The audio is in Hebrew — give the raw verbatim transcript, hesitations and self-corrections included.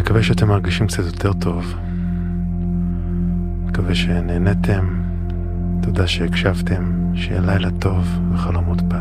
מקווה שאתם מרגישים קצת יותר טוב. מקווה שנהנתם. תודה שהקשבתם. שיהיה לילה טוב וחלומות